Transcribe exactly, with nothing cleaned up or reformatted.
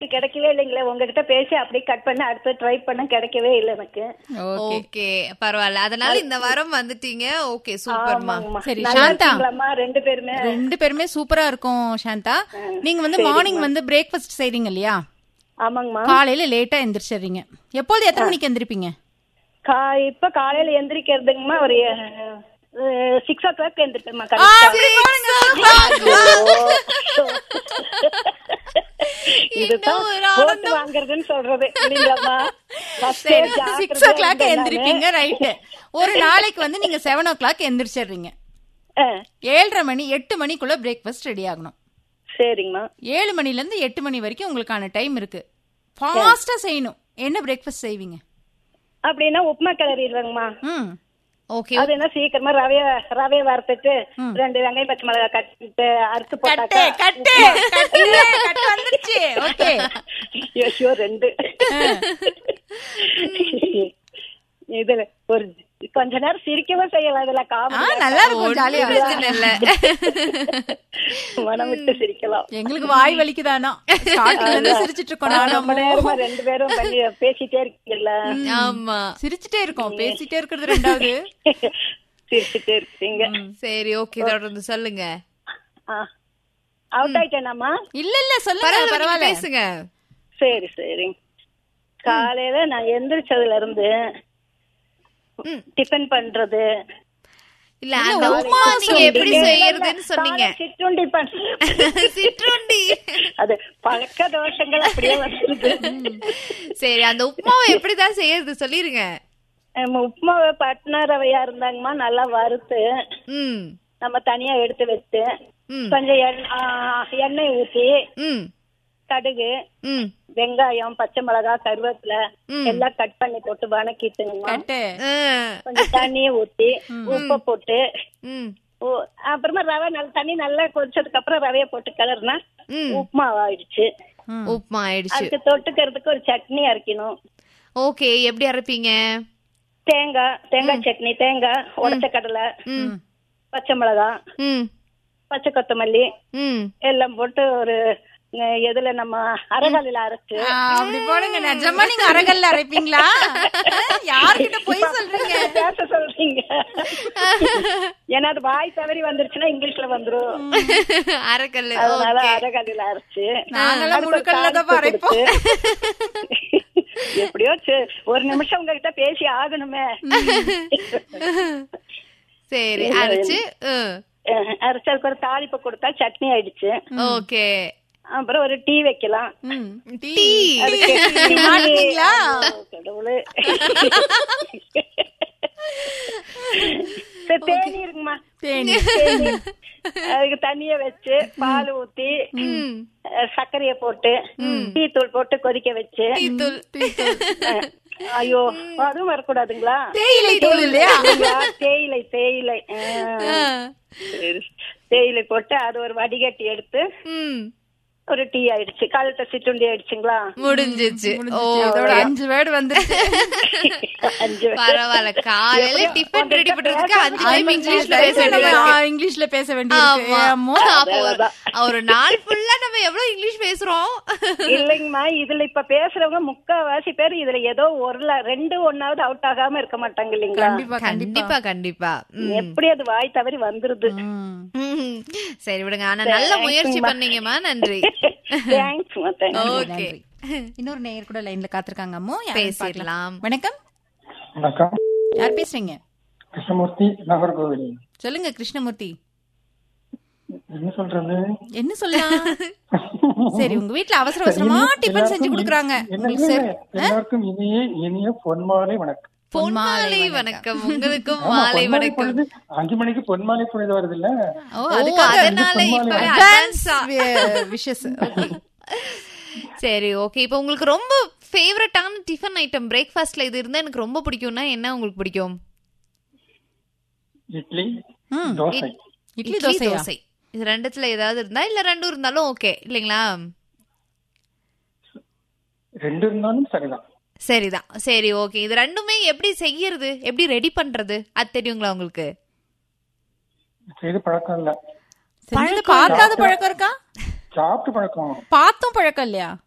கிடைக்கவே இல்லைங்களே, உங்ககிட்ட பேசி அப்படியே கட் பண்ண அடுத்து ட்ரை பண்ண கிடைக்கவே இல்லை எனக்கு. ஓகே பரவாயில்ல, அதனால இந்த வாரம் வந்துட்டீங்க. ஓகே சூப்பர்மா. சரி சாந்தா, ரெண்டு பேருமே ரெண்டு பேருமே சூப்பரா இருக்கும். சாந்தா, நீங்க வந்து மார்னிங் வந்து பிரேக்ஃபாஸ்ட் செய்றீங்க இல்லையா? ஆமாங்கம்மா. காலையில லேட்டா எந்திரிச்சிடுறீங்க. எப்போது எத்தனை மணிக்கு எந்திரிப்பீங்க? இப்ப காலையில எந்திரிக்கிறதுங்கம்மா ஒரு சிக்ஸ் ஓ கிளாக் எந்திரிப்பேம்மா. இதுதான் போட்டு வாங்குறதுன்னு சொல்றது இல்லைங்களாம்மா. சிக்ஸ் ஓ கிளாக் எந்திரிப்பீங்க, ரைட். ஒரு நாளைக்கு வந்து நீங்க செவன் ஓ கிளாக் எந்திரிச்சிடுறீங்க. ஏழரை மணி எட்டு மணிக்குள்ள பிரேக்ஃபாஸ்ட் ரெடி ஆகணும். சரிங்கம்மா. ஏழு மணில இருந்து எட்டு மணி வரைக்கும் உங்களுக்கான டைம் இருக்கு. ஃபாஸ்டா செய்யணும். என்ன பிரேக்ஃபாஸ்ட் செய்வீங்க? அப்படின்னா உப்புமா கிளறிடுவாங்கம்மா. ம் ஓகே. அது என்ன சீக்கிரமா ரவைய ரவைய வறுத்துட்டு ரெண்டு வெங்காயம் பச்சை மிளகாய் கட்டிட்டு அறுத்து போட்டாக்க ரெண்டு இதுல ஒரு கொஞ்ச நேரம் சிரிக்கவும் செய்யலாம். இதுல காமெடி நல்லா இருக்கும், ஜாலியா இல்ல மனம் விட்டு சிரிக்கலாம். எங்களுக்கு வாய் வலிக்குதானோ சிரிச்சிட்டு இருக்கோம். ரொம்ப நேரமா ரெண்டு பேரும் பேசிட்டே இருக்கீங்கல்ல. ஆமா, சிரிச்சுட்டே இருக்கோம். பேசிட்டே இருக்கிறது ரெண்டாவது, சிரிச்சுட்டே இருக்கீங்க. சரி ஓகே, தொடர்ந்து சொல்லுங்க. அவுட் ஆயிட்டேனாமா? இல்ல இல்ல சொல்லுங்க, பரவாயில்ல பேசுங்க. சரி சரி. காலையில நான் எந்திரிச்சதுல இருந்து டிஃபன் பண்றது இல்ல, அந்த உப்புமா நீங்க எப்படி செய்யறதுன்னு சொன்னீங்க. சிற்றுண்டி சிற்றுண்டி அது பழக்க தோஷங்கள் அப்படியே வருது. சரி, அந்த உப்புமாவை எப்படிதான் செய்யறது சொல்லிருங்க. உப்புமாவை பட்னா ரவையா இருந்தாங்கம்மா, நல்லா வறுத்து நம்ம தனியா எடுத்து வச்சு கொஞ்சம் எண்ணெய் ஊத்தி கடுகு வெங்காயம் பச்சை மிளகாய் கருவேப்பிலை எல்லாம் கட் பண்ணி போட்டு வணக்கிட்டுங்க. கொஞ்சம் தண்ணியை ஊத்தி உப்பை போட்டு அப்புறமா ரவை நல்ல தண்ணி நல்லா கொதிச்சதுக்கு அப்புறம் ரவைய போட்டு கிளறுனா உப்புமா ஆயிடுச்சு. உப்புமா ஆயிடுச்சு. அதுக்கு தொட்டுக்கிறதுக்கு ஒரு சட்னி அரைக்கணும். ஓகே, எப்படி அரைப்பீங்க? தேங்காய் தேங்காய் சட்னி, தேங்காய் உடைச்ச கடலை பச்சை மிளகாய் பச்சை கொத்தமல்லி எல்லாம் போட்டு ஒரு எதுல நம்ம அரகல்ல அரைச்சு அப்படி போடுங்க. நிஜமா நீங்க அரகல்ல அரைப்பீங்களா? யார்கிட்ட போய் சொல்றீங்க? பேச சொல்றீங்க. ஏன்னா அது வாய் தவறி வந்துருச்சுன்னா இங்கிலீஷ்ல வந்துரும். அரகல்ல, அதனால அரகல்ல அரைச்சு நாங்கெல்லாம் முழுக்கல்ல தான் அரைப்போம். எப்படியோ ஒரு நிமிஷம் உங்ககிட்ட பேசி ஆகணுமே. சரி, அரைச்சு அரைச்சு அதுக்கு ஒரு தாளிப்பு கொடுத்தா சட்னி ஆயிடுச்சு. ஓகே, அப்புறம் ஒரு டீ வைக்கலாம். தேனி இருக்குமா? தேனி அதுக்கு தண்ணிய வச்சு பால் ஊத்தி சர்க்கரைய போட்டு டீ தூள் போட்டு கொதிக்க வச்சு. ஐயோ, அதுவும் வரக்கூடாதுங்களா? தேயிலை தூள் இல்லையா? தேயிலை தேயிலை தேயிலை போட்டு அது ஒரு வடிகட்டி எடுத்து ஒரு டீ ஆயிடுச்சு. காலத்தை சிற்றுண்டி ஆயிடுச்சுங்களா? முடிஞ்சிச்சு. அஞ்சு வேர்டு வந்து பரவாயில்ல. காலையில டிஃபன் ரெடி பண்றதுக்கு அஞ்சு டைம் இங்கிலீஷ்ல பேச வேண்டியது. இங்கிலீஷ்ல பேச வேண்டியது. ஒரு நாள் ஃபுல்லா நம்ம எவ்வளவு இங்கிலீஷ் பேசுறோம் இல்லைங்கம்மா. இதுல இப்ப பேசுறவங்க முக்காவாசி பேர் இதுல ஏதோ ஒரு ரெண்டு ஒன்னாவது அவுட் ஆகாம இருக்க மாட்டாங்க இல்லைங்களா? கண்டிப்பா கண்டிப்பா. எப்படி அது வாய் தவறி வந்துருது. சரி விடுங்க, ஆனா நல்ல முயற்சி பண்ணீங்கம்மா, நன்றி. இன்னொரு நேயர் கூட லைன்ல காத்திருக்காங்க. அம்மோ, பேசிடலாம். வணக்கம். வணக்கம், யார் பேசுறீங்க? கிருஷ்ணமூர்த்தி, நாகர்கோவில். சொல்லுங்க கிருஷ்ணமூர்த்தி. என்ன சொல்றது? என்ன சொல்லலாம்? சரி, உங்க வீட்டுல அவசர அவசரமா டிபன் செஞ்சு குடுக்குறாங்க. எல்லாருக்கும் இனிய இனிய பொன்மாலை வணக்கம். பொன்மாலை வணக்கம். உங்களுக்கும் மாலை வணக்கம். அஞ்சு மணிக்கு பொன்மாலை பொழுது வருது இல்ல? சரி ஓகே. இப்ப உங்களுக்கு ரொம்ப ஃபேவரட்டான டிஃபன் ஐட்டம் பிரேக்ஃபாஸ்ட்ல இது இருந்தா எனக்கு ரொம்ப பிடிக்கும்னா என்ன உங்களுக்கு பிடிக்கும்? இட்லி, தோசை. இட்லி தோசை இது ரெண்டுத்துல ஏதாவது இருந்தா, இல்ல ரெண்டும் இருந்தாலும் ஓகே இல்லைங்களா? ரெண்டு இருந்தாலும் சரிதான். சரிதான். சரி ஓகே. இது ரெண்டுமே எப்படி செய்யறது, எப்படி ரெடி பண்றது அது தெரியுங்களா உங்களுக்கு? செய்து பழக்கம் இல்ல. பார்க்காத பழக்கம் இருக்கா? சாப்பிட்டு பழக்கம். பார்த்தும் பழக்கம் இல்லையா?